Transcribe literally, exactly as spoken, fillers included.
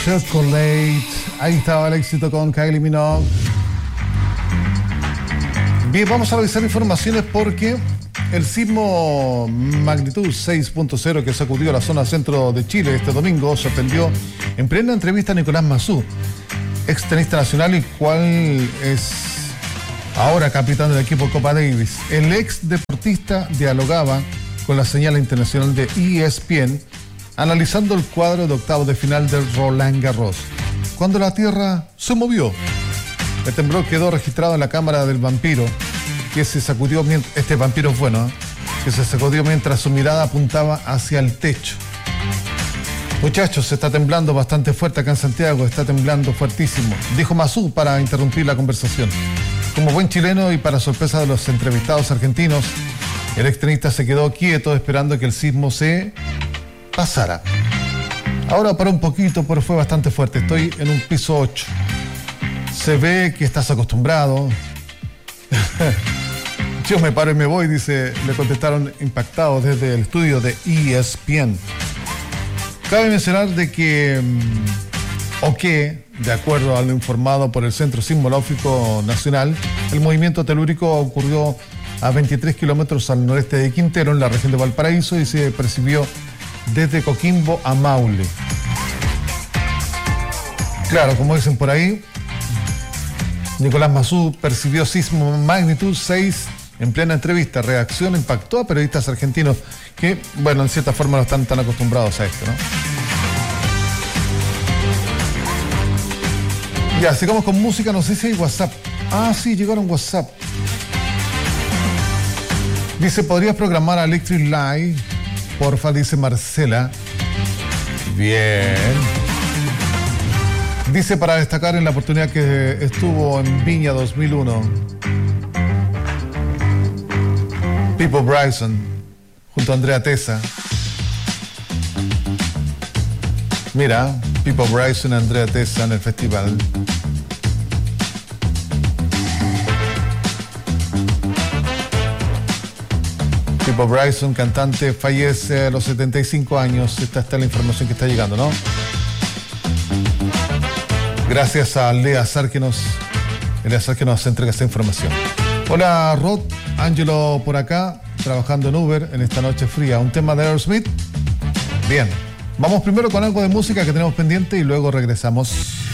Chocolate. Ahí estaba el éxito con Kylie Minogue. Bien, vamos a revisar informaciones porque el sismo magnitud seis punto cero que sacudió la zona centro de Chile este domingo sorprendió en plena entrevista a Nicolás Massú, ex tenista nacional y cual es ahora capitán del equipo Copa Davis. El ex deportista dialogaba con la señal internacional de E S P N analizando el cuadro de octavos de final del Roland Garros, cuando la tierra se movió. El temblor quedó registrado en la cámara del vampiro, que se sacudió mientras... Este vampiro es bueno, ¿eh? Que se sacudió mientras su mirada apuntaba hacia el techo. Muchachos, se está temblando bastante fuerte acá en Santiago, está temblando fuertísimo, dijo Massú para interrumpir la conversación. Como buen chileno y para sorpresa de los entrevistados argentinos, el extenista se quedó quieto esperando que el sismo se pasara. Ahora paró un poquito, pero fue bastante fuerte. Estoy en un piso ocho. Se ve que estás acostumbrado. Yo me paro y me voy, dice, le contestaron impactados desde el estudio de E S P N. Cabe mencionar de que, o que, de acuerdo a lo informado por el Centro Sismológico Nacional, el movimiento telúrico ocurrió a veintitrés kilómetros al noreste de Quintero, en la región de Valparaíso, y se percibió desde Coquimbo a Maule. Claro, como dicen por ahí, Nicolás Massú percibió sismo magnitud seis en plena entrevista. Reacción impactó a periodistas argentinos que, bueno, en cierta forma no están tan acostumbrados a esto, ¿no? Ya, sigamos con música. No sé si hay WhatsApp. Ah, sí, llegaron WhatsApp. Dice, ¿podrías programar a Electric Light? Porfa, dice Marcela. Bien. Dice, para destacar en la oportunidad que estuvo en Viña dos mil uno, Pipo Bryson junto a Andrea Tessa. Mira, Pipo Bryson y Andrea Tessa en el festival. Pipo Bryson, cantante, fallece a los setenta y cinco años. Esta está la información que está llegando, ¿no? Gracias a Eleazar que nos, Eleazar que nos entrega esta información. Hola, Rod, Angelo por acá, trabajando en Uber en esta noche fría. ¿Un tema de Aerosmith? Bien, vamos primero con algo de música que tenemos pendiente y luego regresamos.